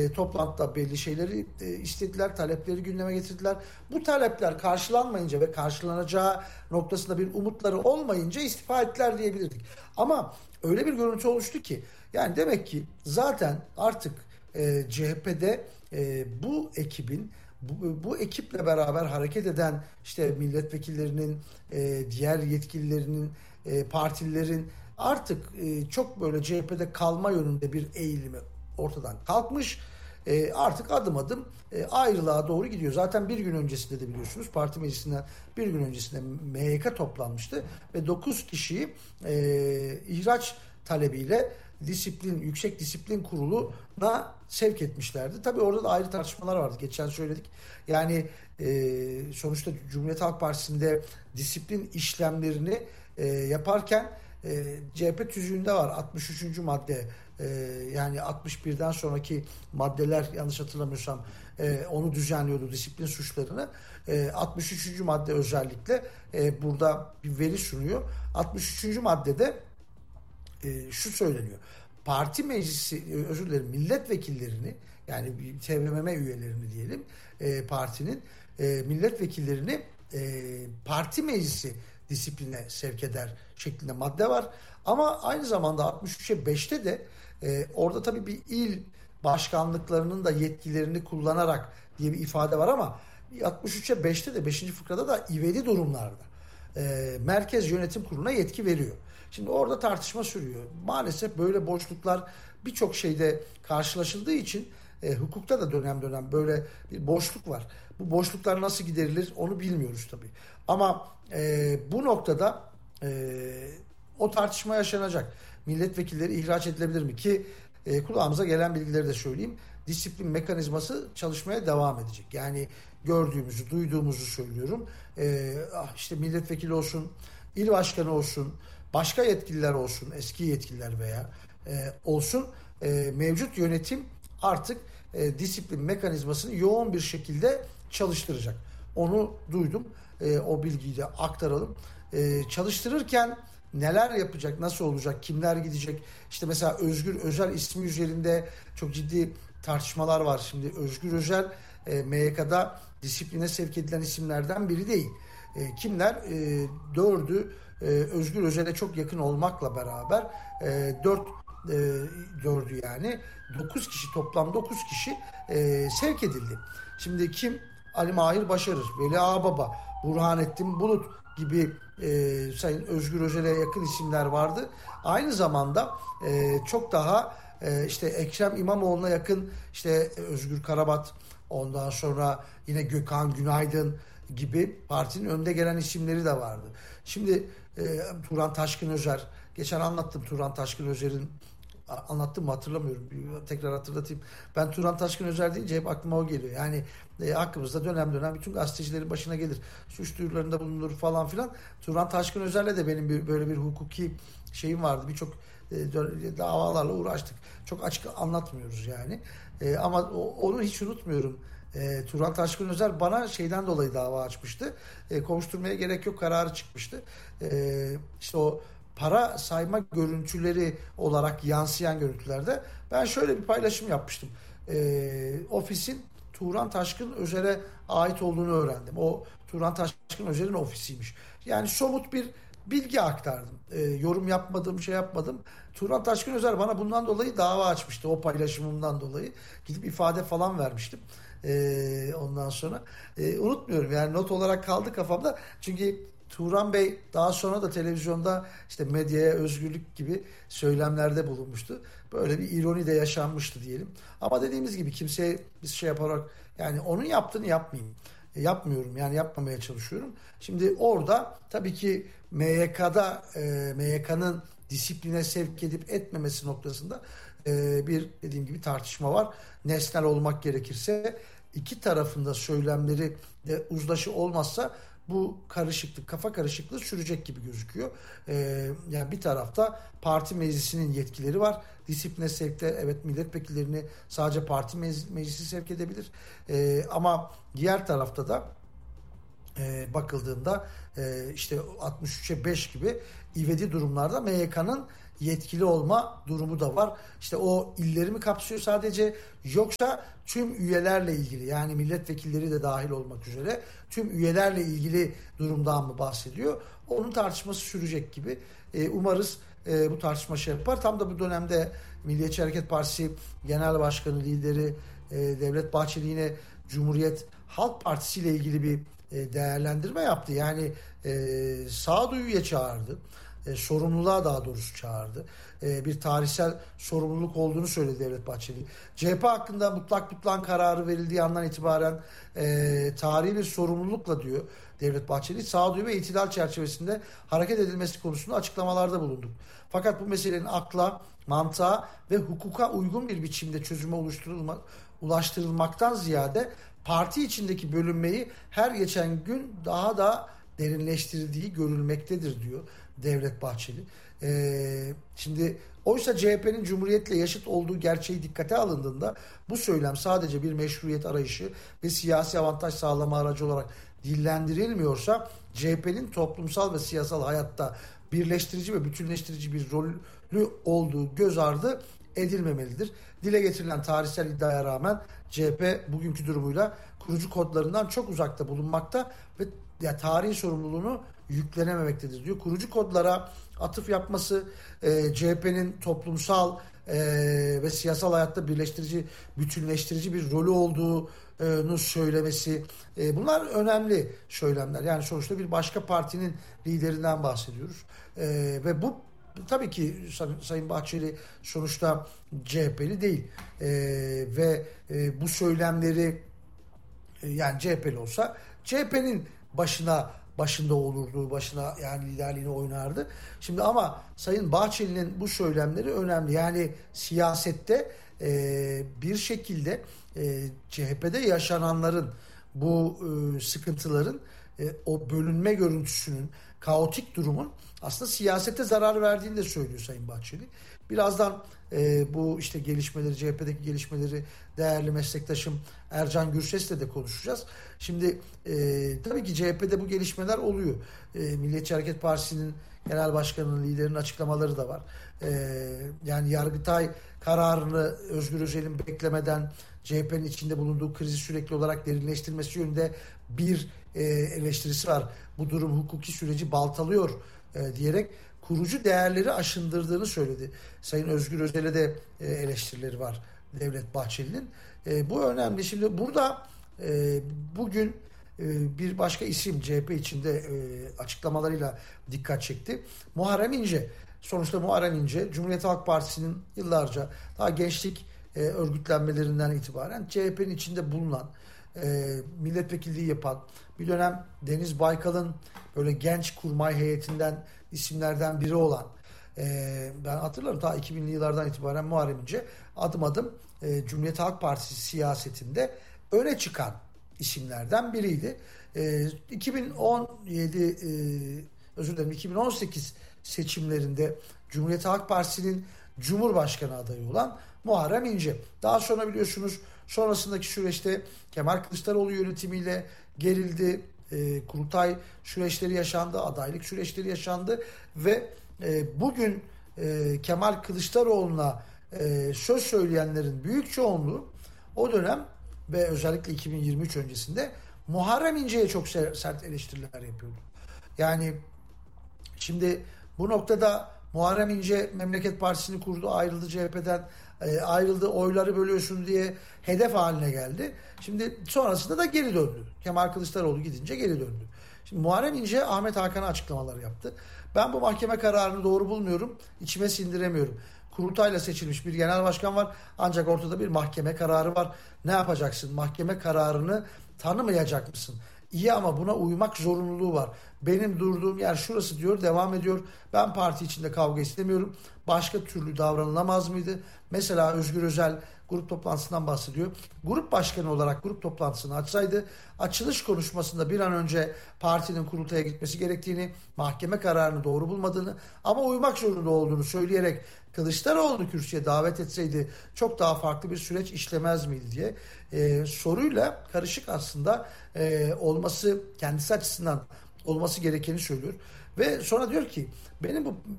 toplantıda belli şeyleri istediler, talepleri gündeme getirdiler. Bu talepler karşılanmayınca ve karşılanacağı noktasında bir umutları olmayınca istifa ettiler diyebilirdik. Ama öyle bir görüntü oluştu ki, yani demek ki zaten artık CHP'de bu ekibin, bu ekiple beraber hareket eden işte milletvekillerinin, diğer yetkililerinin, partililerin artık çok böyle CHP'de kalma yönünde bir eğilimi ortadan kalkmış. Artık adım adım ayrılığa doğru gidiyor. Zaten bir gün öncesinde de biliyorsunuz parti meclisinden bir gün öncesinde MYK toplanmıştı ve 9 kişiyi ihraç talebiyle Yüksek Disiplin Kurulu'na sevk etmişlerdi. Tabii orada da ayrı tartışmalar vardı. Geçen söyledik. Yani sonuçta Cumhuriyet Halk Partisi'nde disiplin işlemlerini yaparken CHP tüzüğünde var 63. madde, yani 61'den sonraki maddeler yanlış hatırlamıyorsam onu düzenliyordu, disiplin suçlarını. 63. madde özellikle burada bir veri sunuyor. 63. maddede şu söyleniyor. Parti meclisi, özür dilerim, milletvekillerini, yani TBMM üyelerini diyelim, partinin milletvekillerini parti meclisi disipline sevk eder şeklinde madde var. Ama aynı zamanda 63'e 5'te de orada tabii bir il başkanlıklarının da yetkilerini kullanarak diye bir ifade var ama 63'e 5'te de 5. fıkrada da ivedi durumlarda Merkez Yönetim Kurulu'na yetki veriyor. Şimdi orada tartışma sürüyor. Maalesef böyle boşluklar birçok şeyde karşılaşıldığı için hukukta da dönem dönem böyle bir boşluk var. Bu boşluklar nasıl giderilir onu bilmiyoruz tabii. Ama bu noktada o tartışma yaşanacak. Milletvekilleri ihraç edilebilir mi? Ki kulağımıza gelen bilgileri de söyleyeyim. Disiplin mekanizması çalışmaya devam edecek. Yani gördüğümüzü, duyduğumuzu söylüyorum. İşte milletvekili olsun, il başkanı olsun, başka yetkililer olsun, eski yetkililer veya olsun, mevcut yönetim artık disiplin mekanizmasını yoğun bir şekilde çalıştıracak. Onu duydum. O bilgiyi de aktaralım. Çalıştırırken neler yapacak, nasıl olacak, kimler gidecek? İşte mesela Özgür Özel ismi üzerinde çok ciddi tartışmalar var. Şimdi Özgür Özel MYK'da disipline sevk edilen isimlerden biri değil. Kimler? Dördü Özgür Özel'e çok yakın olmakla beraber dördü yani 9 kişi, toplam 9 kişi sevk edildi. Şimdi kim? Ali Mahir Başarır, Veli Ağbaba, Burhanettin Bulut gibi Sayın Özgür Özel'e yakın isimler vardı. Aynı zamanda çok daha işte Ekrem İmamoğlu'na yakın işte Özgür Karabat, ondan sonra yine Gökhan Günaydın gibi partinin önde gelen isimleri de vardı. Şimdi Turan Taşkın Özer, geçen anlattım Turan Taşkın Özer'in, anlattım mı hatırlamıyorum. Tekrar hatırlatayım. Ben Turan Taşkın Özer deyince hep aklıma o geliyor. Yani hakkımızda dönem dönem bütün gazetecilerin başına gelir. Suç duyurularında bulunur falan filan. Turan Taşkın Özer'le de benim böyle bir hukuki şeyim vardı. Birçok davalarla uğraştık. Çok açık anlatmıyoruz yani. Ama onu hiç unutmuyorum. Turan Taşkın Özer bana şeyden dolayı dava açmıştı. Kovuşturmaya gerek yok kararı çıkmıştı. İşte o para sayma görüntüleri olarak yansıyan görüntülerde ben şöyle bir paylaşım yapmıştım. Ofisin Turan Taşkın Özer'e ait olduğunu öğrendim. O Turan Taşkın Özer'in ofisiymiş. Yani somut bir bilgi aktardım. Yorum yapmadım, şey yapmadım. Turan Taşkın Özer bana bundan dolayı dava açmıştı. O paylaşımımdan dolayı. Gidip ifade falan vermiştim. Ondan sonra. Unutmuyorum yani, not olarak kaldı kafamda. Çünkü Turan Bey daha sonra da televizyonda işte medyaya özgürlük gibi söylemlerde bulunmuştu. Böyle bir ironi de yaşanmıştı diyelim. Ama dediğimiz gibi kimseye biz şey yaparak, yani onun yaptığını yapmayayım. Yapmıyorum yani, yapmamaya çalışıyorum. Şimdi orada tabii ki MYK'nın disipline sevk edip etmemesi noktasında bir dediğim gibi tartışma var. Nesnel olmak gerekirse iki tarafında söylemleri de uzlaşı olmazsa bu karışıklık, kafa karışıklığı sürecek gibi gözüküyor. Yani bir tarafta parti meclisinin yetkileri var. Disipline sevkte evet milletvekillerini sadece parti meclisi sevk edebilir. Ama diğer tarafta da bakıldığında işte 63'e 5 gibi ivedi durumlarda MYK'nın yetkili olma durumu da var. İşte o illeri mi kapsıyor sadece, yoksa tüm üyelerle ilgili, yani milletvekilleri de dahil olmak üzere tüm üyelerle ilgili durumdan mı bahsediyor? Onun tartışması sürecek gibi. Umarız bu tartışma şey yapar. Tam da bu dönemde Milliyetçi Hareket Partisi Genel Başkanı lideri Devlet Bahçeli yine Cumhuriyet Halk Partisi ile ilgili bir değerlendirme yaptı. Yani sağduyuya çağırdı. Sorumluluğa daha doğrusu çağırdı. Bir tarihsel sorumluluk olduğunu söyledi Devlet Bahçeli. CHP hakkında mutlak kararı verildiği andan itibaren tarihi bir sorumlulukla diyor Devlet Bahçeli, sağduyu ve itidal çerçevesinde hareket edilmesi konusunda açıklamalarda bulunduk. Fakat bu meselenin akla, mantığa ve hukuka uygun bir biçimde çözüme ulaştırılmaktan ziyade parti içindeki bölünmeyi her geçen gün daha da derinleştirdiği görülmektedir diyor Devlet Bahçeli. Şimdi oysa CHP'nin Cumhuriyet'le yaşıt olduğu gerçeği dikkate alındığında bu söylem sadece bir meşruiyet arayışı ve siyasi avantaj sağlama aracı olarak dillendirilmiyorsa CHP'nin toplumsal ve siyasal hayatta birleştirici ve bütünleştirici bir rolü olduğu göz ardı edilmemelidir. Dile getirilen tarihsel iddiaya rağmen CHP bugünkü durumuyla kurucu kodlarından çok uzakta bulunmakta ve tarihi sorumluluğunu yüklenememektedir diyor. Kurucu kodlara atıf yapması, CHP'nin toplumsal ve siyasal hayatta birleştirici, bütünleştirici bir rolü olduğunu söylemesi, bunlar önemli söylemler. Yani sonuçta bir başka partinin liderinden bahsediyoruz. Ve bu tabii ki Sayın Bahçeli sonuçta CHP'li değil. Ve bu söylemleri, yani CHP'li olsa CHP'nin başında olurdu, yani liderliğini oynardı. Şimdi ama Sayın Bahçeli'nin bu söylemleri önemli. Yani siyasette bir şekilde CHP'de yaşananların, bu sıkıntıların, o bölünme görüntüsünün, kaotik durumun aslında siyasete zarar verdiğini de söylüyor Sayın Bahçeli. Birazdan bu işte gelişmeleri, CHP'deki gelişmeleri değerli meslektaşım Ercan Gürses'le de konuşacağız. Şimdi tabii ki CHP'de bu gelişmeler oluyor. Milliyetçi Hareket Partisi'nin genel başkanının, liderinin açıklamaları da var. Yani Yargıtay kararını Özgür Özel'in beklemeden CHP'nin içinde bulunduğu krizi sürekli olarak derinleştirmesi yönünde bir eleştirisi var. Bu durum hukuki süreci baltalıyor diyerek kurucu değerleri aşındırdığını söyledi. Sayın Özgür Özel'e de eleştirileri var Devlet Bahçeli'nin. Bu önemli. Şimdi burada bugün bir başka isim CHP içinde açıklamalarıyla dikkat çekti. Muharrem İnce. Sonuçta Muharrem İnce, Cumhuriyet Halk Partisi'nin yıllarca daha gençlik örgütlenmelerinden itibaren CHP'nin içinde bulunan, milletvekilliği yapan, bir dönem Deniz Baykal'ın böyle genç kurmay heyetinden isimlerden biri olan, ben hatırlarım ta 2000'li yıllardan itibaren Muharrem İnce adım adım Cumhuriyet Halk Partisi siyasetinde öne çıkan isimlerden biriydi. 2018 seçimlerinde Cumhuriyet Halk Partisi'nin Cumhurbaşkanı adayı olan Muharrem İnce. Daha sonra biliyorsunuz sonrasındaki süreçte Kemal Kılıçdaroğlu yönetimiyle gerildi. Kurultay süreçleri yaşandı, adaylık süreçleri yaşandı ve bugün Kemal Kılıçdaroğlu'na söz söyleyenlerin büyük çoğunluğu o dönem ve özellikle 2023 öncesinde Muharrem İnce'ye çok sert eleştiriler yapıyordu. Yani şimdi bu noktada Muharrem İnce Memleket Partisi'ni kurdu, ayrıldı CHP'den, ayrıldı, oyları bölüyorsun diye hedef haline geldi. Şimdi sonrasında da geri döndü. Kemal Kılıçdaroğlu gidince geri döndü. Şimdi Muharrem İnce Ahmet Hakan'a açıklamalar yaptı. Ben bu mahkeme kararını doğru bulmuyorum, içime sindiremiyorum. Kurultayla seçilmiş bir genel başkan var ancak ortada bir mahkeme kararı var. Ne yapacaksın? Mahkeme kararını tanımayacak mısın? İyi ama buna uymak zorunluluğu var. Benim durduğum yer şurası diyor, devam ediyor. Ben parti içinde kavga istemiyorum. Başka türlü davranılamaz mıydı? Mesela Özgür Özel grup toplantısından bahsediyor. Grup başkanı olarak grup toplantısını açsaydı, açılış konuşmasında bir an önce partinin kurultaya gitmesi gerektiğini, mahkeme kararını doğru bulmadığını ama uymak zorunda olduğunu söyleyerek Kılıçdaroğlu'nu kürsüye davet etseydi çok daha farklı bir süreç işlemez miydi diye soruyla karışık aslında olması, kendisi açısından olması gerekeni söylüyor. Ve sonra diyor ki benim bu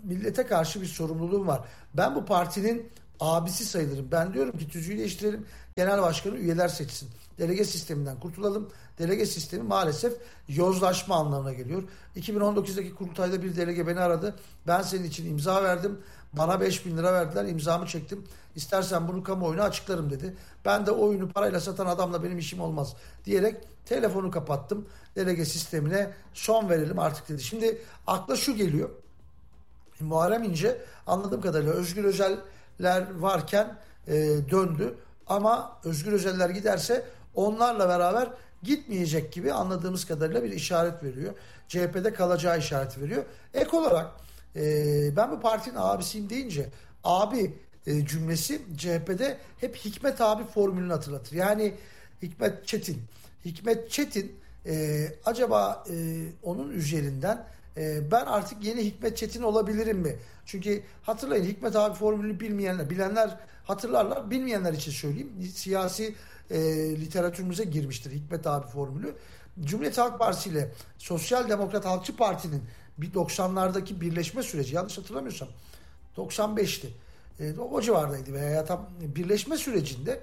millete karşı bir sorumluluğum var. Ben bu partinin abisi sayılırım. Ben diyorum ki tüzüğü değiştirelim. Genel başkanı üyeler seçsin. Delege sisteminden kurtulalım. Delege sistemi maalesef yozlaşma anlamına geliyor. 2019'daki kurultayda bir delege beni aradı. Ben senin için imza verdim. Bana 5.000 lira verdiler. İmzamı çektim. İstersen bunu kamuoyuna açıklarım dedi. Ben de oyunu parayla satan adamla benim işim olmaz diyerek telefonu kapattım. Delege sistemine son verelim artık dedi. Şimdi akla şu geliyor. Muharrem İnce anladığım kadarıyla Özgür Özel'ler varken döndü. Ama Özgür Özel'ler giderse onlarla beraber gitmeyecek gibi anladığımız kadarıyla bir işaret veriyor. CHP'de kalacağı işareti veriyor. Ek olarak ben bu partinin abisiyim deyince abi cümlesi CHP'de hep Hikmet abi formülünü hatırlatır. Yani Hikmet Çetin. Hikmet Çetin acaba onun üzerinden ben artık yeni Hikmet Çetin olabilirim mi? Çünkü hatırlayın Hikmet abi formülünü bilenler hatırlarlar. Bilmeyenler için söyleyeyim. Siyasi literatürümüze girmiştir Hikmet abi formülü. Cumhuriyet Halk Partisi ile Sosyal Demokrat Halkçı Parti'nin bir 90'lardaki birleşme süreci yanlış hatırlamıyorsam 95'ti. O civardaydı veya tam birleşme sürecinde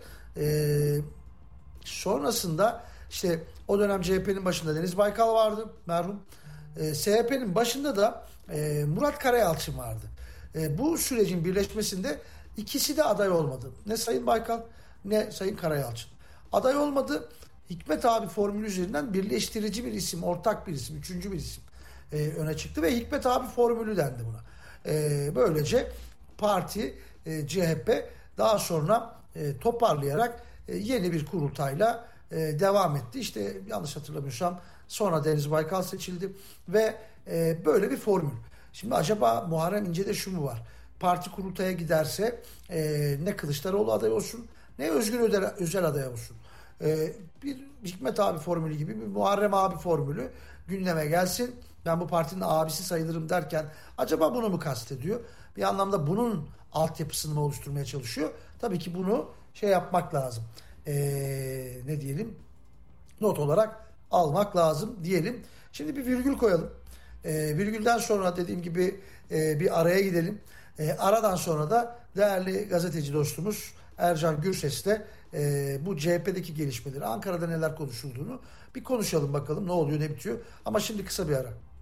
sonrasında işte o dönem CHP'nin başında Deniz Baykal vardı merhum. SHP'nin başında da Murat Karayalçın vardı. Bu sürecin birleşmesinde ikisi de aday olmadı. Ne Sayın Baykal ne Sayın Karayalçın. Aday olmadı. Hikmet abi formülü üzerinden birleştirici bir isim, ortak bir isim, üçüncü bir isim öne çıktı ve Hikmet abi formülü dendi buna. Böylece parti CHP daha sonra toparlayarak yeni bir kurultayla devam etti. İşte yanlış hatırlamıyorsam sonra Deniz Baykal seçildi ve böyle bir formül. Şimdi acaba Muharrem İnce'de şu mu var? Parti kurultaya giderse ne Kılıçdaroğlu aday olsun ne Özgür Özel aday olsun. Bir Hikmet abi formülü gibi bir Muharrem abi formülü gündeme gelsin. Ben bu partinin abisi sayılırım derken acaba bunu mu kastediyor? Bir anlamda bunun altyapısını mı oluşturmaya çalışıyor? Tabii ki bunu yapmak lazım. Ne diyelim? Not olarak almak lazım diyelim. Şimdi bir virgül koyalım. Virgülden sonra dediğim gibi bir araya gidelim. Aradan sonra da değerli gazeteci dostumuz Ercan Gürses'le bu CHP'deki gelişmeleri, Ankara'da neler konuşulduğunu bir konuşalım bakalım ne oluyor ne bitiyor. Ama şimdi kısa bir ara.